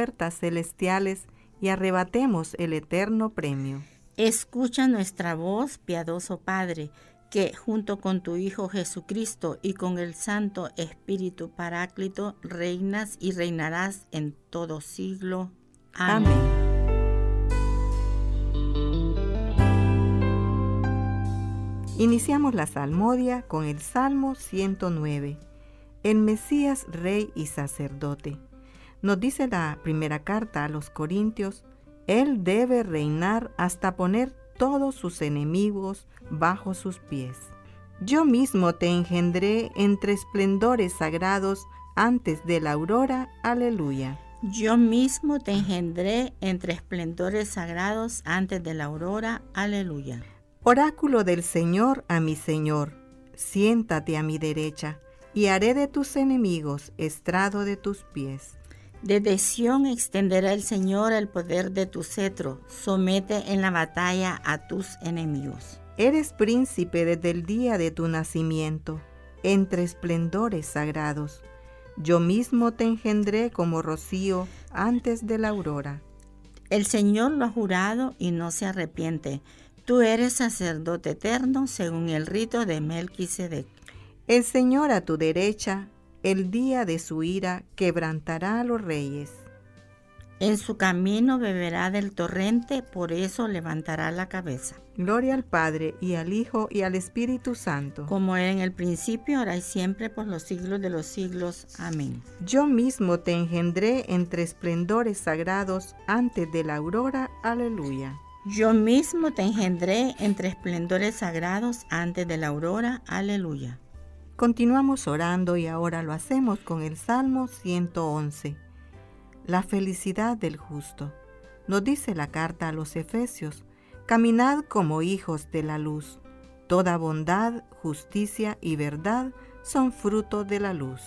puertas celestiales y arrebatemos el eterno premio. Escucha nuestra voz, piadoso Padre, que junto con tu Hijo Jesucristo y con el Santo Espíritu Paráclito reinas y reinarás en todo siglo. Amén. Iniciamos la salmodia con el Salmo 109, el Mesías Rey y Sacerdote. Nos dice la primera carta a los Corintios: Él debe reinar hasta poner todos sus enemigos bajo sus pies. Yo mismo te engendré entre esplendores sagrados antes de la aurora. Aleluya. Yo mismo te engendré entre esplendores sagrados antes de la aurora. Aleluya. Oráculo del Señor a mi Señor, siéntate a mi derecha, y haré de tus enemigos estrado de tus pies. Desde Sión extenderá el Señor el poder de tu cetro, somete en la batalla a tus enemigos. Eres príncipe desde el día de tu nacimiento, entre esplendores sagrados. Yo mismo te engendré como rocío antes de la aurora. El Señor lo ha jurado y no se arrepiente. Tú eres sacerdote eterno según el rito de Melquisedec. El Señor a tu derecha, el día de su ira, quebrantará a los reyes. En su camino beberá del torrente, por eso levantará la cabeza. Gloria al Padre, y al Hijo, y al Espíritu Santo. Como era en el principio, ahora y siempre, por los siglos de los siglos. Amén. Yo mismo te engendré entre esplendores sagrados antes de la aurora. Aleluya. Yo mismo te engendré entre esplendores sagrados antes de la aurora. Aleluya. Continuamos orando y ahora lo hacemos con el Salmo 111. La felicidad del justo. Nos dice la carta a los Efesios: caminad como hijos de la luz. Toda bondad, justicia y verdad son fruto de la luz.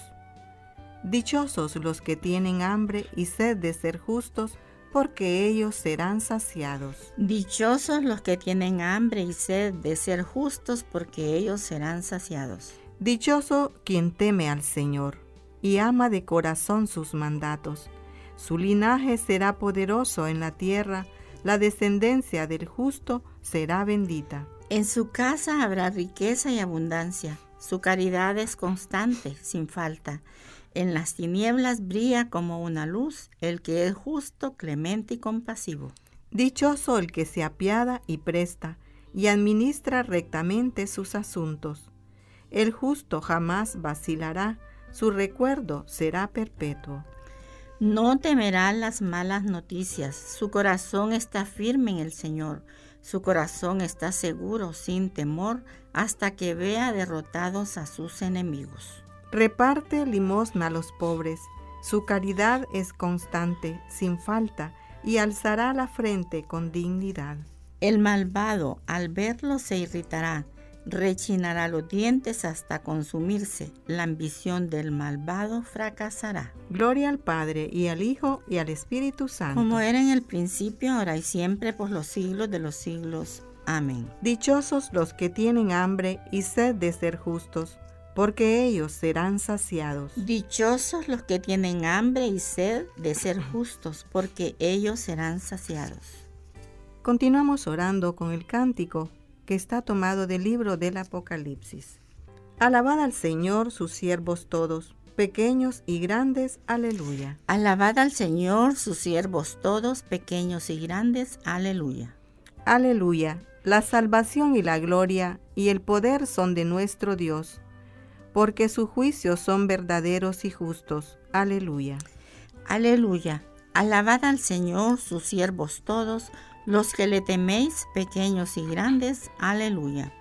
Dichosos los que tienen hambre y sed de ser justos, porque ellos serán saciados. Dichosos los que tienen hambre y sed de ser justos, porque ellos serán saciados. Dichoso quien teme al Señor y ama de corazón sus mandatos. Su linaje será poderoso en la tierra, la descendencia del justo será bendita. En su casa habrá riqueza y abundancia. Su caridad es constante, sin falta. En las tinieblas brilla como una luz el que es justo, clemente y compasivo. Dichoso el que se apiada y presta, y administra rectamente sus asuntos. El justo jamás vacilará, su recuerdo será perpetuo. No temerá las malas noticias, su corazón está firme en el Señor. Su corazón está seguro, sin temor, hasta que vea derrotados a sus enemigos. Reparte limosna a los pobres, su caridad es constante, sin falta, y alzará la frente con dignidad. El malvado, al verlo, se irritará, rechinará los dientes hasta consumirse. La ambición del malvado fracasará. Gloria al Padre, y al Hijo, y al Espíritu Santo. Como era en el principio, ahora y siempre, por los siglos de los siglos. Amén. Dichosos los que tienen hambre y sed de ser justos, porque ellos serán saciados. Dichosos los que tienen hambre y sed de ser justos, porque ellos serán saciados. Continuamos orando con el cántico que está tomado del libro del Apocalipsis. Alabad al Señor sus siervos todos, pequeños y grandes. Aleluya. Alabad al Señor sus siervos todos, pequeños y grandes. Aleluya. Aleluya. La salvación y la gloria y el poder son de nuestro Dios, porque sus juicios son verdaderos y justos. Aleluya. Aleluya. Alabad al Señor sus siervos todos, los que le teméis, pequeños y grandes. Aleluya.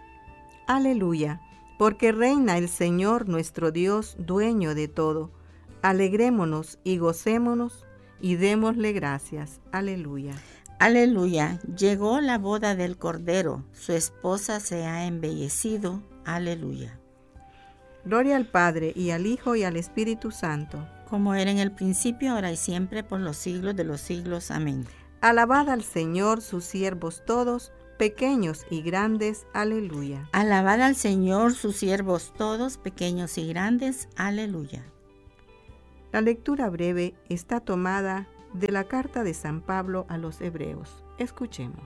Aleluya. Porque reina el Señor nuestro Dios, dueño de todo. Alegrémonos y gocémonos y démosle gracias. Aleluya. Aleluya. Llegó la boda del Cordero, su esposa se ha embellecido. Aleluya. Gloria al Padre, y al Hijo, y al Espíritu Santo. Como era en el principio, ahora y siempre, por los siglos de los siglos. Amén. Alabad al Señor sus siervos todos, pequeños y grandes. Aleluya. Alabad al Señor sus siervos todos, pequeños y grandes. Aleluya. La lectura breve está tomada de la carta de San Pablo a los Hebreos. Escuchemos.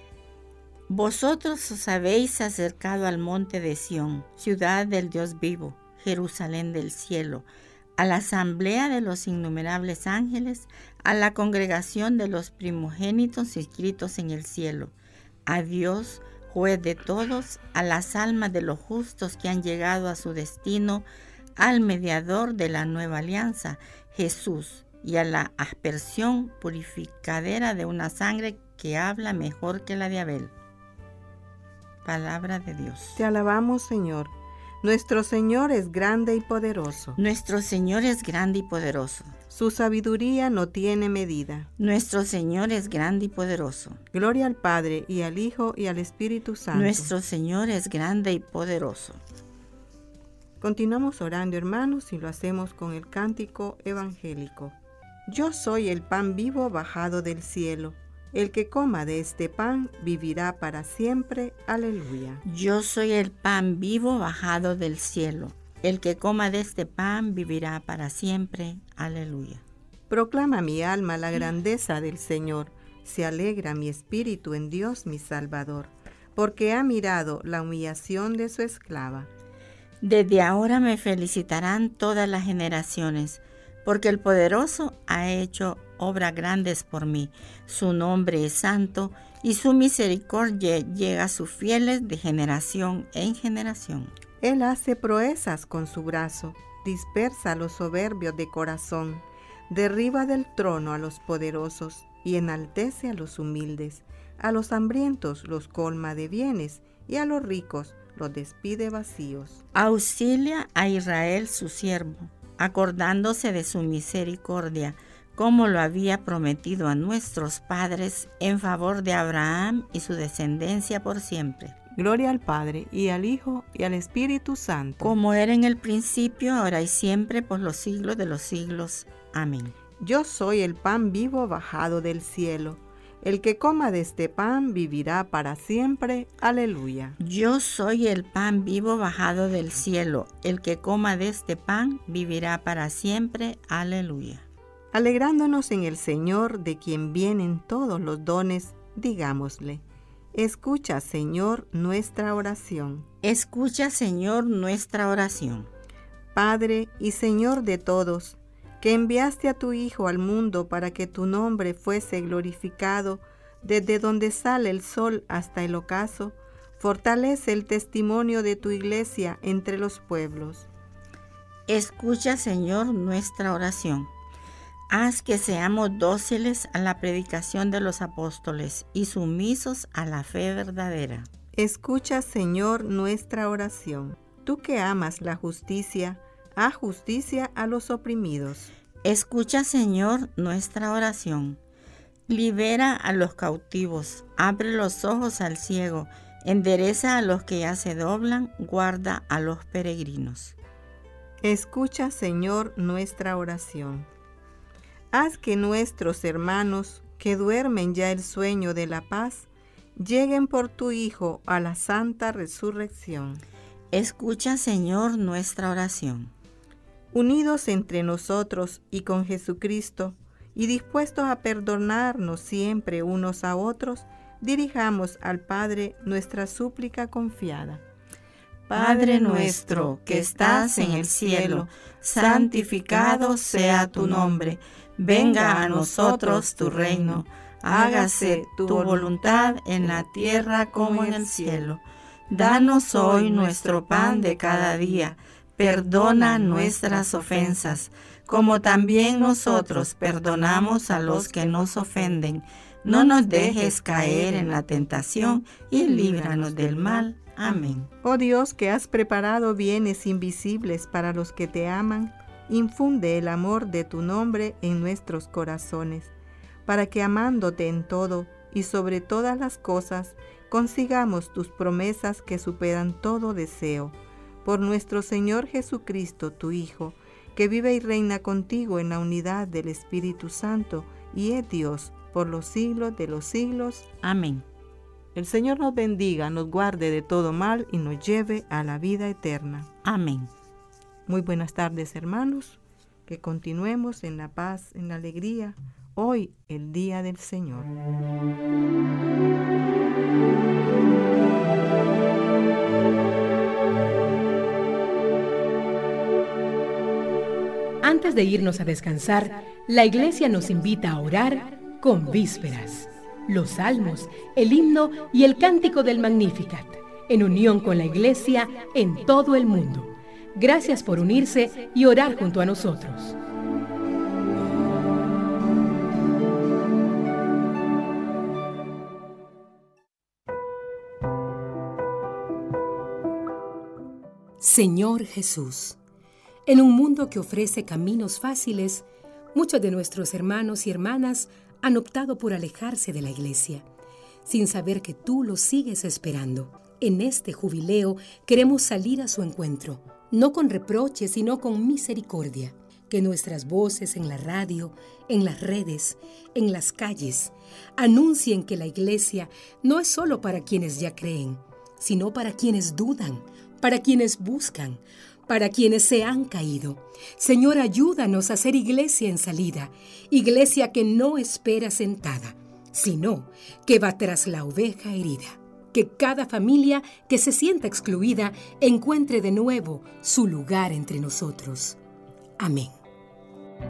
Vosotros os habéis acercado al monte de Sión, ciudad del Dios vivo, Jerusalén del cielo, a la asamblea de los innumerables ángeles, a la congregación de los primogénitos inscritos en el cielo, a Dios, juez de todos, a las almas de los justos que han llegado a su destino, al mediador de la nueva alianza, Jesús, y a la aspersión purificadera de una sangre que habla mejor que la de Abel. Palabra de Dios. Te alabamos, Señor. Nuestro Señor es grande y poderoso. Nuestro Señor es grande y poderoso. Su sabiduría no tiene medida. Nuestro Señor es grande y poderoso. Gloria al Padre, y al Hijo, y al Espíritu Santo. Nuestro Señor es grande y poderoso. Continuamos orando, hermanos, y lo hacemos con el cántico evangélico. Yo soy el pan vivo bajado del cielo. El que coma de este pan vivirá para siempre. Aleluya. Yo soy el pan vivo bajado del cielo. El que coma de este pan vivirá para siempre. Aleluya. Proclama mi alma la grandeza del Señor. Se alegra mi espíritu en Dios mi Salvador, porque ha mirado la humillación de su esclava. Desde ahora me felicitarán todas las generaciones, porque el poderoso ha hecho obras grandes por mí. Su nombre es santo y su misericordia llega a sus fieles de generación en generación. Él hace proezas con su brazo, dispersa a los soberbios de corazón, derriba del trono a los poderosos y enaltece a los humildes. A los hambrientos los colma de bienes y a los ricos los despide vacíos. Auxilia a Israel su siervo, acordándose de su misericordia, como lo había prometido a nuestros padres, en favor de Abraham y su descendencia por siempre. Gloria al Padre, y al Hijo, y al Espíritu Santo. Como era en el principio, ahora y siempre, por los siglos de los siglos. Amén. Yo soy el pan vivo bajado del cielo. El que coma de este pan vivirá para siempre. Aleluya. Yo soy el pan vivo bajado del cielo. El que coma de este pan vivirá para siempre. Aleluya. Alegrándonos en el Señor, de quien vienen todos los dones, digámosle: escucha, Señor, nuestra oración. Escucha, Señor, nuestra oración. Padre y Señor de todos, que enviaste a tu Hijo al mundo para que tu nombre fuese glorificado desde donde sale el sol hasta el ocaso, fortalece el testimonio de tu iglesia entre los pueblos. Escucha, Señor, nuestra oración. Haz que seamos dóciles a la predicación de los apóstoles y sumisos a la fe verdadera. Escucha, Señor, nuestra oración. Tú que amas la justicia, haz justicia a los oprimidos. Escucha, Señor, nuestra oración. Libera a los cautivos, abre los ojos al ciego, endereza a los que ya se doblan, guarda a los peregrinos. Escucha, Señor, nuestra oración. Haz que nuestros hermanos, que duermen ya el sueño de la paz, lleguen por tu Hijo a la santa resurrección. Escucha, Señor, nuestra oración. Unidos entre nosotros y con Jesucristo, y dispuestos a perdonarnos siempre unos a otros, dirijamos al Padre nuestra súplica confiada. Padre nuestro, que estás en el cielo, santificado sea tu nombre. Venga a nosotros tu reino. Hágase tu voluntad en la tierra como en el cielo. Danos hoy nuestro pan de cada día. Perdona nuestras ofensas, como también nosotros perdonamos a los que nos ofenden. No nos dejes caer en la tentación y líbranos del mal. Amén. Oh Dios, que has preparado bienes invisibles para los que te aman, infunde el amor de tu nombre en nuestros corazones, para que amándote en todo y sobre todas las cosas, consigamos tus promesas que superan todo deseo. Por nuestro Señor Jesucristo, tu Hijo, que vive y reina contigo en la unidad del Espíritu Santo, y es Dios por los siglos de los siglos. Amén. El Señor nos bendiga, nos guarde de todo mal y nos lleve a la vida eterna. Amén. Muy buenas tardes, hermanos. Que continuemos en la paz, en la alegría, hoy el día del Señor. Antes de irnos a descansar, la Iglesia nos invita a orar con vísperas, los salmos, el himno y el cántico del Magnificat, en unión con la Iglesia en todo el mundo. Gracias por unirse y orar junto a nosotros. Señor Jesús, en un mundo que ofrece caminos fáciles, muchos de nuestros hermanos y hermanas han optado por alejarse de la Iglesia, sin saber que tú los sigues esperando. En este jubileo queremos salir a su encuentro, no con reproches, sino con misericordia. Que nuestras voces en la radio, en las redes, en las calles, anuncien que la Iglesia no es solo para quienes ya creen, sino para quienes dudan, para quienes buscan, para quienes se han caído. Señor, ayúdanos a ser iglesia en salida, iglesia que no espera sentada, sino que va tras la oveja herida. Que cada familia que se sienta excluida encuentre de nuevo su lugar entre nosotros. Amén.